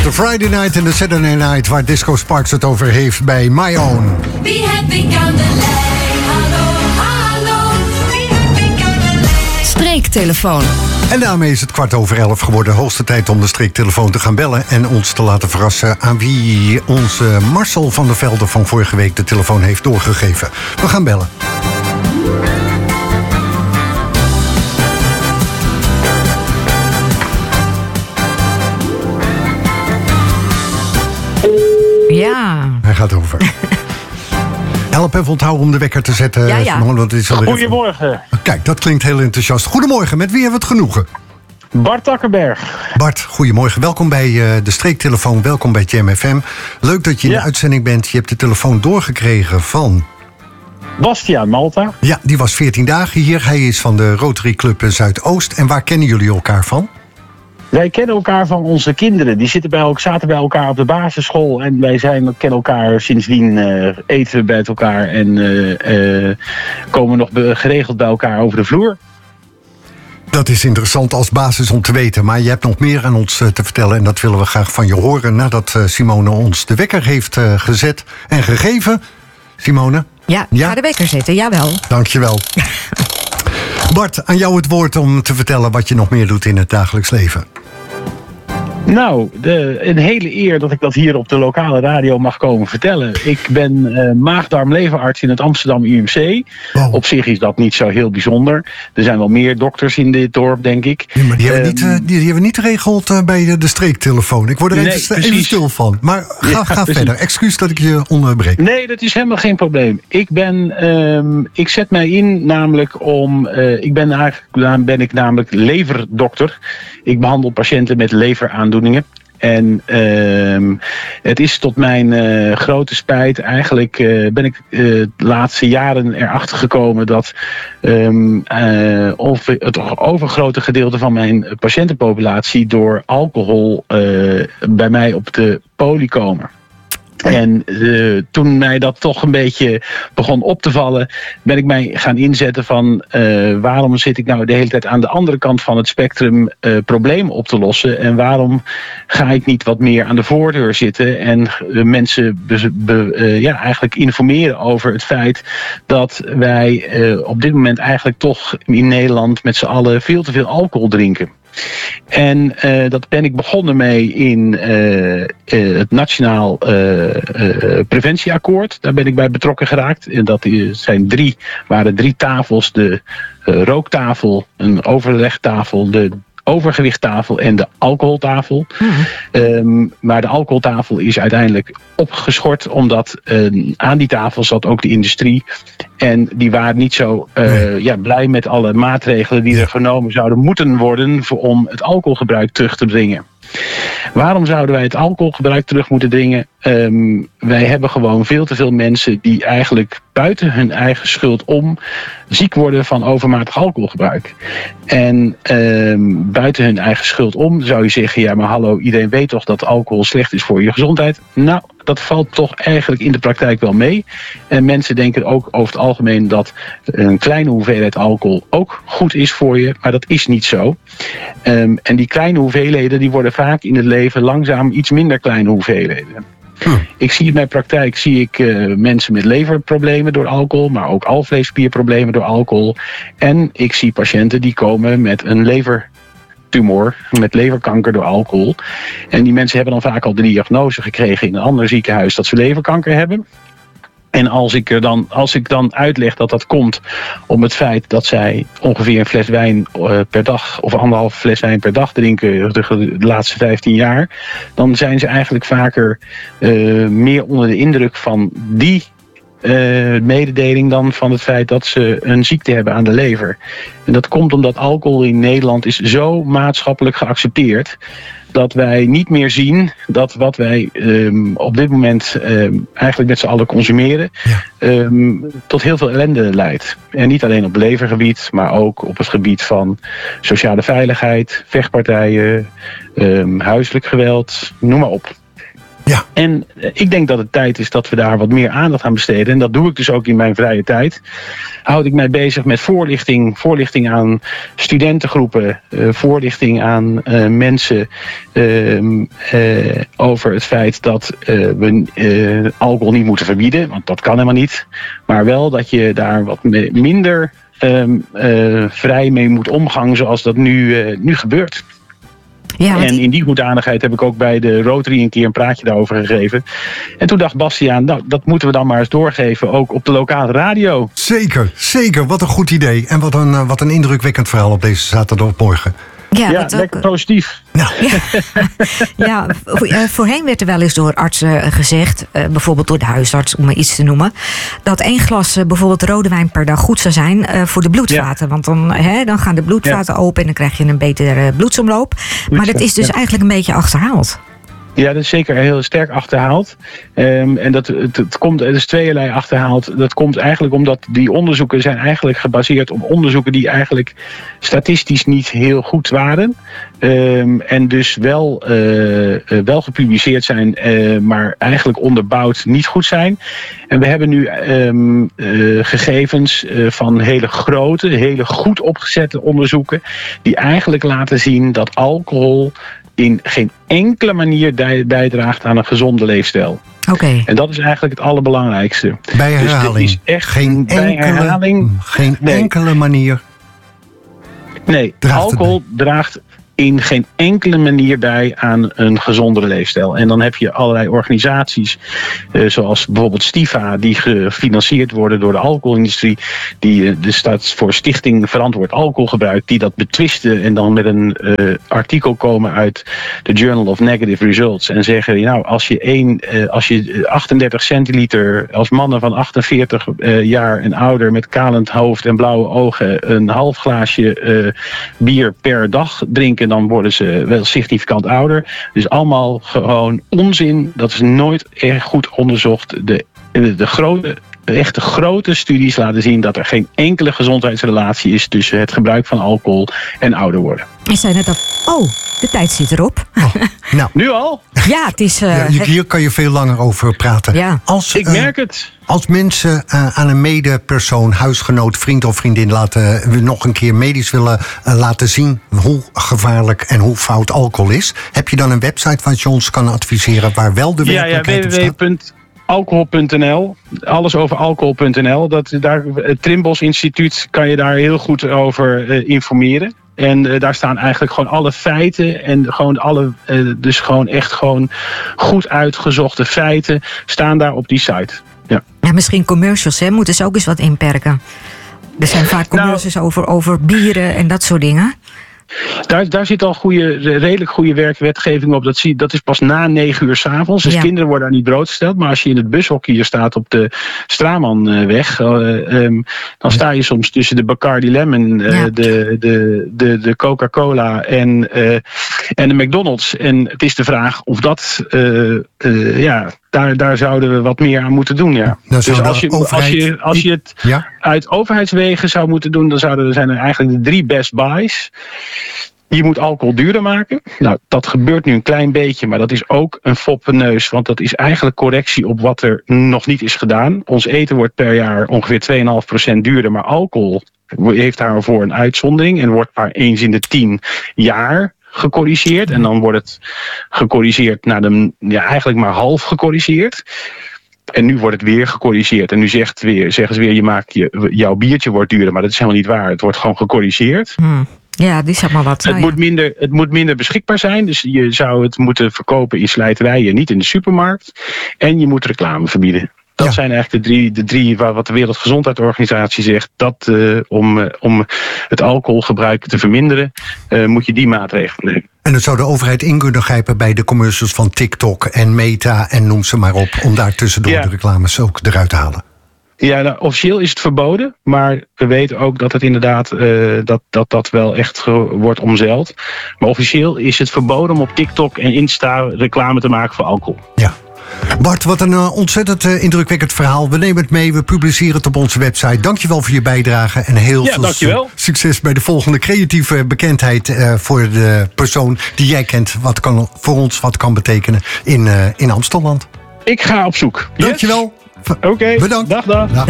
De Friday Night en de Saturday Night, waar Disco Sparks het over heeft bij My Own. Wie heb ik aan de lijn? Hallo, hallo. Wie heb ik aan de lijn? Streektelefoon. En daarmee is het 11:15 geworden. Hoogste tijd om de streektelefoon te gaan bellen en ons te laten verrassen aan wie onze Marcel van der Velde van vorige week de telefoon heeft doorgegeven. We gaan bellen. Ja. Hij gaat over. Help even onthouden om de wekker te zetten. Ja. Want het is alweer Goedemorgen. Kijk, dat klinkt heel enthousiast. Goedemorgen, met wie hebben we het genoegen? Bart Takkenberg. Bart, goedemorgen. Welkom bij de Streektelefoon. Welkom bij Jam FM. Leuk dat je in de uitzending bent. Je hebt de telefoon doorgekregen van... Bastiaan Malta. Ja, die was 14 dagen hier. Hij is van de Rotary Club Zuidoost. En waar kennen jullie elkaar van? Wij kennen elkaar van onze kinderen. Die zaten bij elkaar op de basisschool. En wij kennen elkaar sindsdien, eten we bij elkaar. En komen nog geregeld bij elkaar over de vloer. Dat is interessant als basis om te weten. Maar je hebt nog meer aan ons te vertellen. En dat willen we graag van je horen. Nadat Simone ons de wekker heeft gezet en gegeven. Simone? Ja, ga de wekker zetten, jawel. Dankjewel. Bart, aan jou het woord om te vertellen wat je nog meer doet in het dagelijks leven. Nou, een hele eer dat ik dat hier op de lokale radio mag komen vertellen. Ik ben maag-darm-leverarts in het Amsterdam UMC. Wow. Op zich is dat niet zo heel bijzonder. Er zijn wel meer dokters in dit dorp, denk ik. Ja, maar die hebben we niet geregeld bij de streektelefoon. Ik word er even stil van. Maar ga verder. Excuus dat ik je onderbreek. Nee, dat is helemaal geen probleem. Ik zet mij in namelijk om... ben ik namelijk leverdokter. Ik behandel patiënten met leveraandoeningen. En het is tot mijn grote spijt. Eigenlijk ben ik de laatste jaren erachter gekomen dat het overgrote gedeelte van mijn patiëntenpopulatie door alcohol bij mij op de poli komen. En toen mij dat toch een beetje begon op te vallen, ben ik mij gaan inzetten van waarom zit ik nou de hele tijd aan de andere kant van het spectrum problemen op te lossen en waarom ga ik niet wat meer aan de voordeur zitten en mensen eigenlijk informeren over het feit dat wij op dit moment eigenlijk toch in Nederland met z'n allen veel te veel alcohol drinken. En dat ben ik begonnen mee in het Nationaal Preventieakkoord. Daar ben ik bij betrokken geraakt. En dat waren drie tafels. De rooktafel, een overlegtafel, de overgewichttafel en de alcoholtafel. Maar de alcoholtafel is uiteindelijk opgeschort omdat aan die tafel zat ook de industrie. En die waren niet zo blij met alle maatregelen die er genomen zouden moeten worden om het alcoholgebruik terug te dringen. Waarom zouden wij het alcoholgebruik terug moeten dringen? Wij hebben gewoon veel te veel mensen die eigenlijk buiten hun eigen schuld om ziek worden van overmatig alcoholgebruik. En buiten hun eigen schuld om zou je zeggen, ja maar hallo, iedereen weet toch dat alcohol slecht is voor je gezondheid? Nou, dat valt toch eigenlijk in de praktijk wel mee. En mensen denken ook over het algemeen dat een kleine hoeveelheid alcohol ook goed is voor je, maar dat is niet zo. En die kleine hoeveelheden die worden vaak in het leven langzaam iets minder kleine hoeveelheden. Ik zie in mijn praktijk mensen met leverproblemen door alcohol, maar ook alvleesspierproblemen door alcohol. En ik zie patiënten die komen met een levertumor, met leverkanker door alcohol. En die mensen hebben dan vaak al de diagnose gekregen in een ander ziekenhuis dat ze leverkanker hebben. En als ik dan uitleg dat dat komt om het feit dat zij ongeveer een fles wijn per dag of 1,5 fles wijn per dag drinken de laatste 15 jaar, dan zijn ze eigenlijk vaker meer onder de indruk van die mededeling dan van het feit dat ze een ziekte hebben aan de lever. En dat komt omdat alcohol in Nederland is zo maatschappelijk geaccepteerd dat wij niet meer zien dat wat wij op dit moment eigenlijk met z'n allen consumeren, tot heel veel ellende leidt. En niet alleen op levergebied, maar ook op het gebied van sociale veiligheid, vechtpartijen, huiselijk geweld, noem maar op. Ja. En ik denk dat het tijd is dat we daar wat meer aandacht aan besteden. En dat doe ik dus ook in mijn vrije tijd. Houd ik mij bezig met voorlichting aan studentengroepen, voorlichting aan mensen over het feit dat we alcohol niet moeten verbieden, want dat kan helemaal niet. Maar wel dat je daar wat minder vrij mee moet omgaan zoals dat nu gebeurt. Ja, want En in die hoedanigheid heb ik ook bij de Rotary een keer een praatje daarover gegeven. En toen dacht Bastiaan, nou, dat moeten we dan maar eens doorgeven, ook op de lokale radio. Zeker. Wat een goed idee. En wat een indrukwekkend verhaal op deze zaterdagmorgen. ja, Ja, want ook, lekker positief. Nou, voorheen werd er wel eens door artsen gezegd, bijvoorbeeld door de huisarts, om maar iets te noemen, dat 1 glas bijvoorbeeld rode wijn per dag goed zou zijn voor de bloedvaten. Want dan gaan de bloedvaten open en dan krijg je een betere bloedsomloop. Maar dat is dus eigenlijk een beetje achterhaald. Ja, dat is zeker heel sterk achterhaald. En het is tweeërlei achterhaald. Dat komt eigenlijk omdat die onderzoeken zijn eigenlijk gebaseerd op onderzoeken die eigenlijk statistisch niet heel goed waren. En dus wel gepubliceerd zijn, maar eigenlijk onderbouwd niet goed zijn. En we hebben nu gegevens van hele goed opgezette onderzoeken die eigenlijk laten zien dat alcohol in geen enkele manier bijdraagt aan een gezonde leefstijl. Oké. En dat is eigenlijk het allerbelangrijkste. bij herhaling. Dus dit is echt geen enkele manier. Nee, draagt het alcohol draagt in geen enkele manier bij aan een gezondere leefstijl. En dan heb je allerlei organisaties, zoals bijvoorbeeld Stifa, die gefinancierd worden door de alcoholindustrie, die staat voor Stichting Verantwoord Alcoholgebruik, die dat betwisten en dan met een artikel komen uit de Journal of Negative Results en zeggen, nou, als je 38 centiliter als mannen van 48 jaar en ouder met kalend hoofd en blauwe ogen een half glaasje bier per dag drinken, dan worden ze wel significant ouder. Dus allemaal gewoon onzin. Dat is nooit erg goed onderzocht. De echte grote studies laten zien dat er geen enkele gezondheidsrelatie is tussen het gebruik van alcohol en ouder worden. Je zei net al, de tijd zit erop. Nou, Nu al? Ja, het is... hier kan je veel langer over praten. Ja. Ik merk het. Als mensen aan een medepersoon, huisgenoot, vriend of vriendin nog een keer medisch willen laten zien hoe gevaarlijk en hoe fout alcohol is, heb je dan een website wat je ons kan adviseren waar wel de werkelijkheid op staat? Alcohol.nl, alles over alcohol.nl. Het Trimbos Instituut kan je daar heel goed over informeren. En daar staan eigenlijk gewoon alle feiten en gewoon dus gewoon echt gewoon goed uitgezochte feiten staan daar op die site. Ja. Ja, misschien commercials, moeten ze ook eens wat inperken. Er zijn vaak commercials over bieren en dat soort dingen. Daar zit al redelijk goede wetgeving op. Dat is pas na 9 uur 's avonds. Dus kinderen worden daar niet blootgesteld. Maar als je in het bushokje hier staat op de Stramanweg, dan sta je soms tussen de Bacardi Lemon, de Coca-Cola en de McDonald's. En het is de vraag of dat... Daar zouden we wat meer aan moeten doen, ja. Dus als je het uit overheidswegen zou moeten doen, dan zijn er eigenlijk de 3 best buys. Je moet alcohol duurder maken. Nou, dat gebeurt nu een klein beetje, maar dat is ook een foppenneus, want dat is eigenlijk correctie op wat er nog niet is gedaan. Ons eten wordt per jaar ongeveer 2,5% duurder, maar alcohol heeft daarvoor een uitzondering en wordt maar eens in de 10 jaar gecorrigeerd. En dan wordt het gecorrigeerd naar eigenlijk maar half gecorrigeerd. En nu wordt het weer gecorrigeerd. En nu zeggen ze weer, jouw biertje wordt duurder. Maar dat is helemaal niet waar. Het wordt gewoon gecorrigeerd. Ja, die zeg maar wat. Het moet minder beschikbaar zijn. Dus je zou het moeten verkopen in slijterijen, niet in de supermarkt. En je moet reclame verbieden. Dat zijn eigenlijk de drie wat de Wereldgezondheidsorganisatie zegt. Dat om het alcoholgebruik te verminderen, moet je die maatregelen nemen. En dan zou de overheid in kunnen grijpen bij de commercials van TikTok en Meta en noem ze maar op, om daar tussendoor de reclames ook eruit te halen. Ja, nou, officieel is het verboden, maar we weten ook dat het inderdaad dat wel echt wordt omzeild. Maar officieel is het verboden om op TikTok en Insta reclame te maken voor alcohol. Ja. Bart, wat een ontzettend indrukwekkend verhaal. We nemen het mee, we publiceren het op onze website. Dankjewel voor je bijdrage en heel veel succes bij de volgende creatieve bekendheid voor de persoon die jij kent. Wat kan voor ons wat kan betekenen in Amstelland. Ik ga op zoek. Dankjewel. Oké, Bedankt. Dag.